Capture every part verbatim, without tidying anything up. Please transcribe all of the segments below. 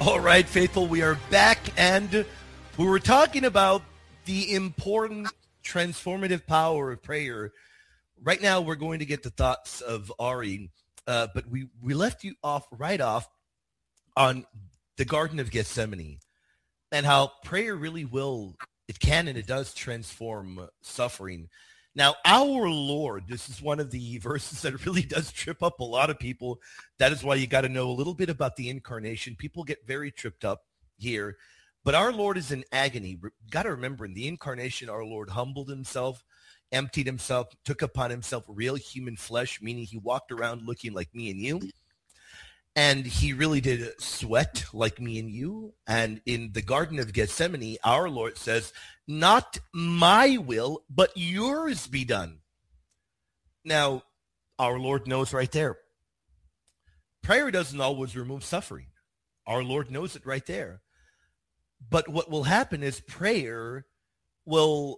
All right, faithful, we are back, and we were talking about the important transformative power of prayer. Right now, we're going to get the thoughts of Ari, uh, but we, we left you off right off on the Garden of Gethsemane and how prayer really will, it can and it does transform suffering. Now, our Lord, this is one of the verses that really does trip up a lot of people. That is why you got to know a little bit about the incarnation. People get very tripped up here. But our Lord is in agony. Got to remember, in the incarnation, our Lord humbled himself, emptied himself, took upon himself real human flesh, meaning he walked around looking like me and you. And he really did sweat like me and you. And in the Garden of Gethsemane, our Lord says, not my will, but yours be done. Now, our Lord knows right there. Prayer doesn't always remove suffering. Our Lord knows it right there. But what will happen is prayer will,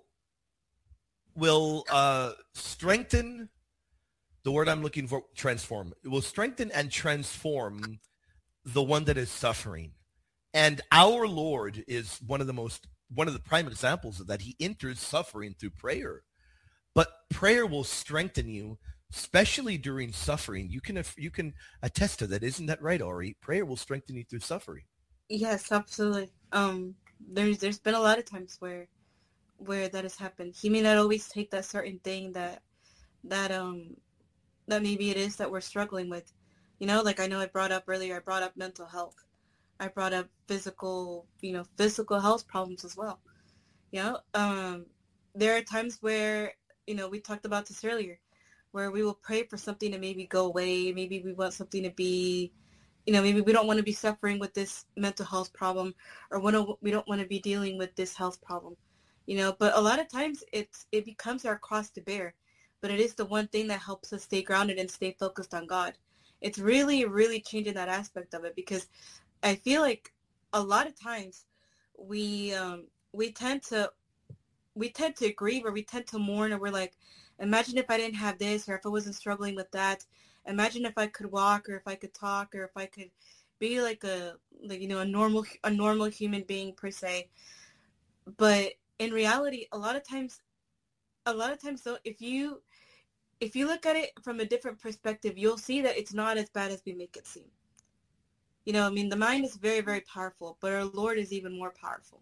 will uh, strengthen. The word I'm looking for, transform. It will strengthen and transform the one that is suffering. And our Lord is one of the most, one of the prime examples of that. He enters suffering through prayer. But prayer will strengthen you, especially during suffering. You can you can attest to that. Isn't that right, Ari? Prayer will strengthen you through suffering. Yes, absolutely. Um, there's there's been a lot of times where where that has happened. He may not always take that certain thing that that um that maybe it is that we're struggling with. You know, like I know I brought up earlier, I brought up mental health. I brought up physical, you know, physical health problems as well. You know, um, there are times where, you know, we talked about this earlier, where we will pray for something to maybe go away. Maybe we want something to be, you know, maybe we don't want to be suffering with this mental health problem, or we don't want to be dealing with this health problem, you know, but a lot of times it's, it becomes our cross to bear. But it is the one thing that helps us stay grounded and stay focused on God. It's really, really changing that aspect of it, because I feel like a lot of times we um, we tend to we tend to grieve, or we tend to mourn, or we're like, imagine if I didn't have this, or if I wasn't struggling with that. Imagine if I could walk, or if I could talk, or if I could be like a like you know a normal a normal human being per se. But in reality, a lot of times. A lot of times, though, if you if you look at it from a different perspective, you'll see that it's not as bad as we make it seem. You know, I mean, the mind is very, very powerful, but our Lord is even more powerful.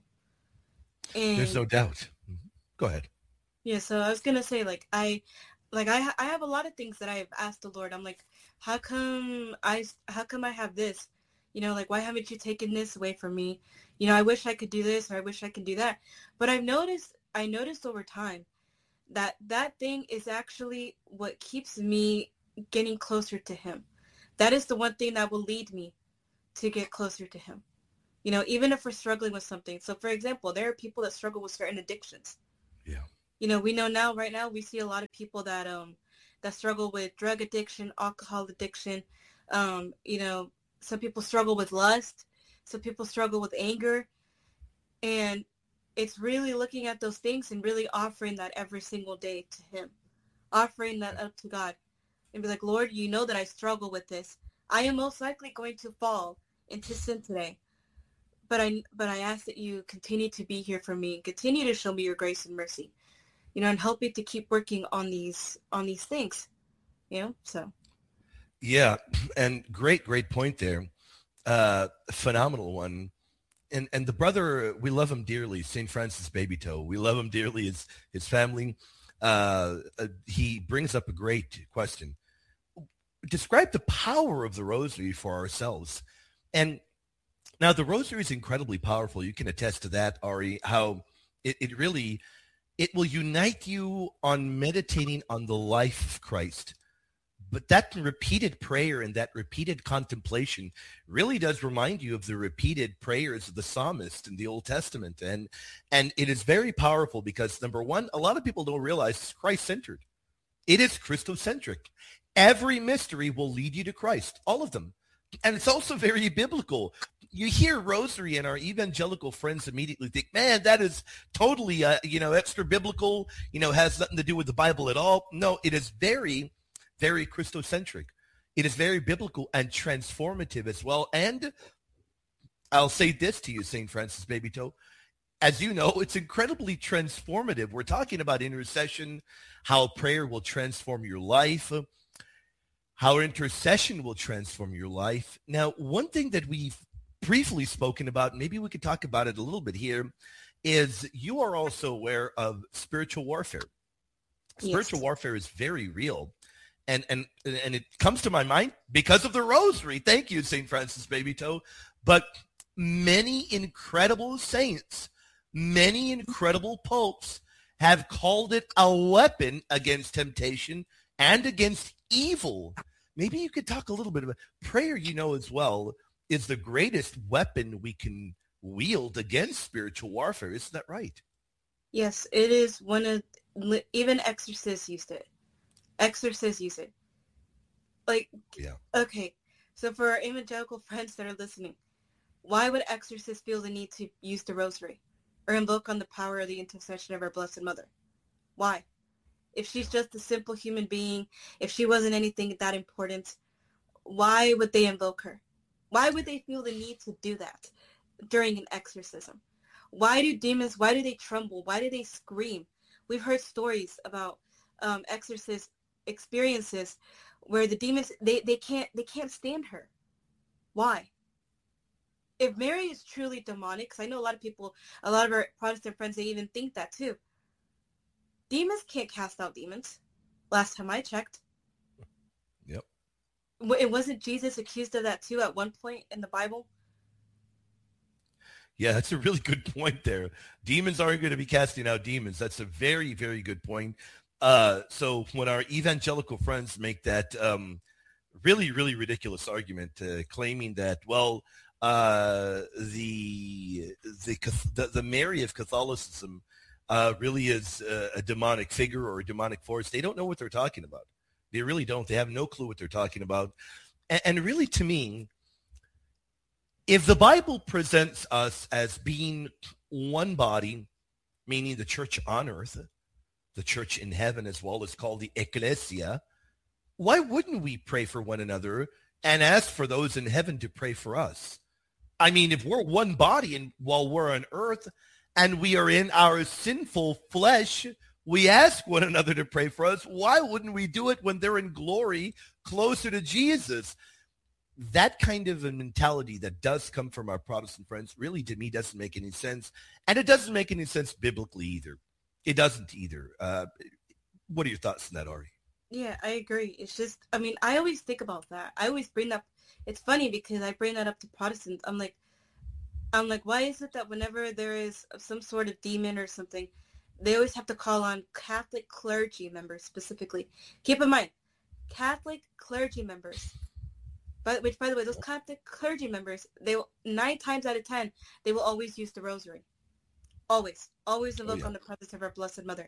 And there's no doubt. Go ahead. Yeah, so I was gonna say, like, I, like, I, I have a lot of things that I've asked the Lord. I'm like, how come I, how come I have this? You know, like, why haven't you taken this away from me? You know, I wish I could do this, or I wish I could do that. But I've noticed, I noticed over time, that that thing is actually what keeps me getting closer to him. That is the one thing that will lead me to get closer to him. You know, even if we're struggling with something. So, for example, there are people that struggle with certain addictions. Yeah. You know, we know now, right now, we see a lot of people that um that struggle with drug addiction, alcohol addiction. Um, you know, some people struggle with lust. Some people struggle with anger. And it's really looking at those things and really offering that every single day to him, offering that up to God, and be like, Lord, you know that I struggle with this. I am most likely going to fall into sin today, but I but I ask that you continue to be here for me, and continue to show me your grace and mercy, you know, and help me to keep working on these on these things, you know. So, yeah, and great, great point there, uh, phenomenal one. And and the brother, we love him dearly, Saint Francis Babytoe. We love him dearly, his, his family. Uh, uh, he brings up a great question. Describe the power of the rosary for ourselves. And now the rosary is incredibly powerful. You can attest to that, Ari, how it, it really, it will unite you on meditating on the life of Christ. But that repeated prayer and that repeated contemplation really does remind you of the repeated prayers of the psalmist in the Old Testament. And and it is very powerful because, number one, a lot of people don't realize it's Christ-centered. It is Christocentric. Every mystery will lead you to Christ, all of them. And it's also very biblical. You hear rosary and our evangelical friends immediately think, man, that is totally, uh, you know, extra biblical, you know, has nothing to do with the Bible at all. No, it is very very Christocentric. It is very biblical and transformative as well. And I'll say this to you, Saint Francis Baby Toe. As you know, it's incredibly transformative. We're talking about intercession, how prayer will transform your life, how intercession will transform your life. Now, one thing that we've briefly spoken about, maybe we could talk about it a little bit here, is you are also aware of spiritual warfare. Spiritual yes. warfare is very real. And, and, and it comes to my mind because of the rosary. Thank you, Saint Francis Baby Toe. But many incredible saints, many incredible popes have called it a weapon against temptation and against evil. Maybe you could talk a little bit about prayer, you know, as well, is the greatest weapon we can wield against spiritual warfare. Isn't that right? Yes, it is one of, even exorcists used it. Exorcists use it. Like, yeah. Okay, so for our evangelical friends that are listening, why would exorcists feel the need to use the rosary or invoke on the power of the intercession of our Blessed Mother? Why? If she's just a simple human being, if she wasn't anything that important, why would they invoke her? Why would they feel the need to do that during an exorcism? Why do demons, why do they tremble? Why do they scream? We've heard stories about um, exorcist experiences where the demons, they, they can't they can't stand her. Why? If Mary is truly demonic, because I know a lot of people, a lot of our Protestant friends, they even think that too. Demons can't cast out demons. Last time I checked. Yep. It wasn't Jesus accused of that too at one point in the Bible? Yeah, that's a really good point there. Demons aren't going to be casting out demons. That's a very, very good point. Uh, so when our evangelical friends make that um, really, really ridiculous argument, uh, claiming that, well, uh, the, the the the Mary of Catholicism uh, really is a, a demonic figure or a demonic force, they don't know what they're talking about. They really don't. They have no clue what they're talking about. And, and really, to me, if the Bible presents us as being one body, meaning the church on earth, the church in heaven as well, is called the Ecclesia, why wouldn't we pray for one another and ask for those in heaven to pray for us? I mean, if we're one body and while we're on earth and we are in our sinful flesh, we ask one another to pray for us. Why wouldn't we do it when they're in glory closer to Jesus? That kind of a mentality that does come from our Protestant friends really, to me, doesn't make any sense. And it doesn't make any sense biblically either. It doesn't either. Uh, what are your thoughts on that, Ari? Yeah, I agree. It's just, I mean, I always think about that. I always bring up, it's funny because I bring that up to Protestants. I'm like, I'm like, why is it that whenever there is some sort of demon or something, they always have to call on Catholic clergy members specifically? Keep in mind, Catholic clergy members, but which, by the way, those Catholic clergy members, they will, nine times out of ten, they will always use the rosary. Always. Always invoke oh, yeah. on the presence of our Blessed Mother.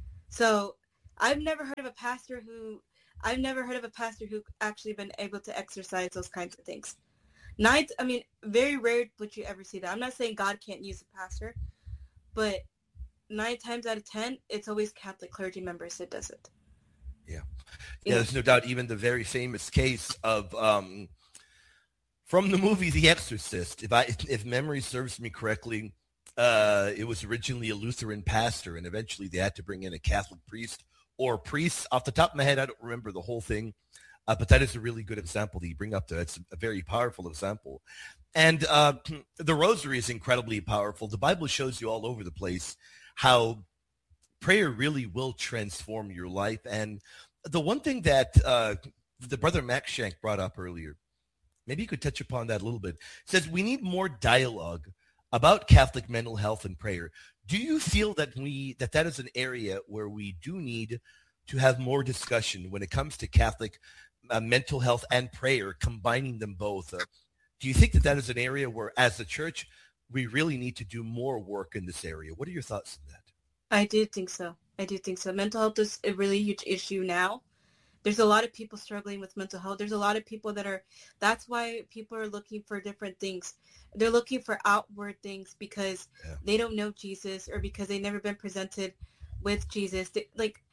So I've never heard of a pastor who, I've never heard of a pastor who actually been able to exercise those kinds of things. Nine, I mean, very rare would you ever see that. I'm not saying God can't use a pastor, but nine times out of ten, it's always Catholic clergy members that does it. Yeah. Yeah, there's no doubt. Even the very famous case of, um, from the movie The Exorcist, if I, if memory serves me correctly, uh, it was originally a Lutheran pastor, and eventually they had to bring in a Catholic priest or priests. Off the top of my head, I don't remember the whole thing, uh, but that is a really good example that you bring up there. It's a very powerful example. And uh, the rosary is incredibly powerful. The Bible shows you all over the place how prayer really will transform your life. And the one thing that uh, the brother Max Shank brought up earlier, maybe you could touch upon that a little bit, says we need more dialogue about Catholic mental health and prayer. Do you feel that we that that is an area where we do need to have more discussion when it comes to Catholic uh, mental health and prayer, combining them both? Uh, do you think that that is an area where, as a church, we really need to do more work in this area? What are your thoughts on that? I do think so. I do think so. Mental health is a really huge issue now. There's a lot of people struggling with mental health. There's a lot of people that are, that's why people are looking for different things. They're looking for outward things because yeah. they don't know Jesus or because they've never been presented with Jesus. They, like,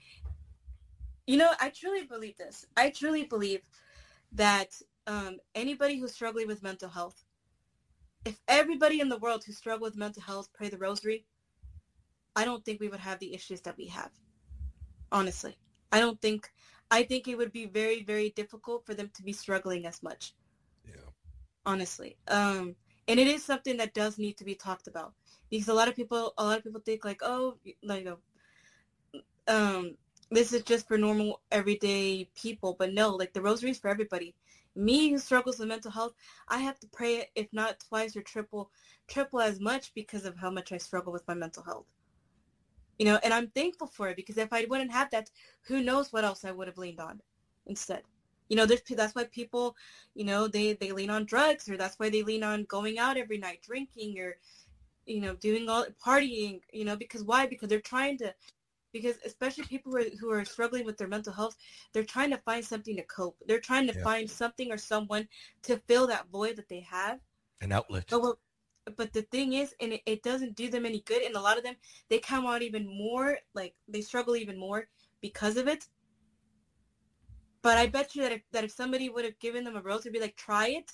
you know, I truly believe this. I truly believe that um, anybody who's struggling with mental health, if everybody in the world who struggle with mental health pray the rosary, I don't think we would have the issues that we have. Honestly, I don't think, I think it would be very, very difficult for them to be struggling as much. Yeah. Honestly. Um, and it is something that does need to be talked about, because a lot of people, a lot of people think like, oh, like, um, this is just for normal everyday people, but no, like the rosary is for everybody. Me who struggles with mental health, I have to pray it, if not twice or triple, triple as much, because of how much I struggle with my mental health. You know, and I'm thankful for it, because if I wouldn't have that, who knows what else I would have leaned on instead. You know, there's, that's why people, you know, they, they lean on drugs, or that's why they lean on going out every night, drinking, or, you know, doing all, partying, you know, because why? Because they're trying to, because especially people who are, who are struggling with their mental health, they're trying to find something to cope. They're trying to yeah. find something or someone to fill that void that they have. An outlet. But what, But the thing is, and it, it doesn't do them any good. And a lot of them, they come out even more, like they struggle even more because of it. But I bet you that if, that if somebody would have given them a rose, to be like, try it.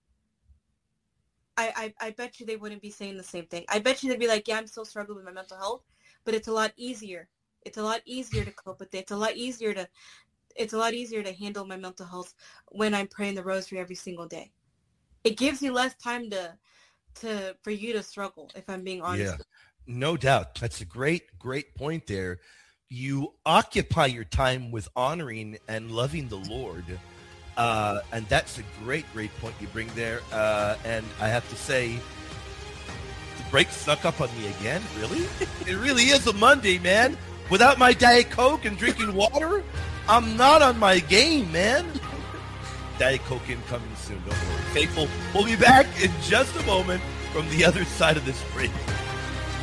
I, I, I bet you they wouldn't be saying the same thing. I bet you they'd be like, yeah, I'm still struggling with my mental health, but it's a lot easier. It's a lot easier to cope with it. It's a lot easier to, it's a lot easier to handle my mental health when I'm praying the rosary every single day. It gives you less time to, to for you to struggle, if I'm being honest. Yeah, no doubt. That's a great, great point there. You occupy your time with honoring and loving the Lord. Uh, and that's a great, great point you bring there. Uh, and I have to say, the break snuck up on me again. Really? It really is a Monday, man. Without my Diet Coke and drinking water, I'm not on my game, man. Diet Coke incoming soon. Don't worry. Faithful, we'll be back in just a moment from the other side of this break.